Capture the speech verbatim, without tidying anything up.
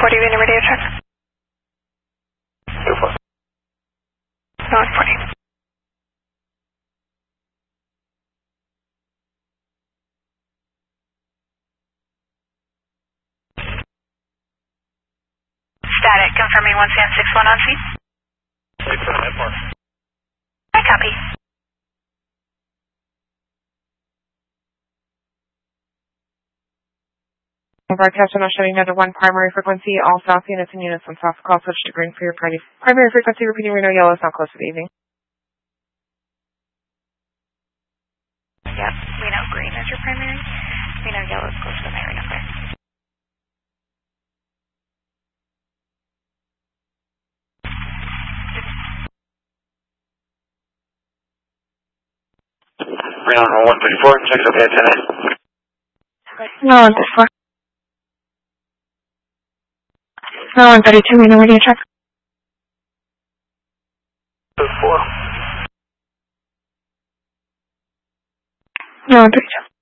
forty, Reno radio check. two four. No one forty. Static, confirming one Sam six one on scene. six one, that far. I copy. Broadcast channel shutting down to one primary frequency. All south units and units on south call switch to green for your party. Primary frequency repeating Reno yellow is now close to the evening. Yep, Reno green is your primary. Reno yellow is close to the night Reno clear. Reno one thirty-four, checks okay at ten A. No, one thirty-four. No, one thirty-two, Reno radio check. two four. No, one thirty-two.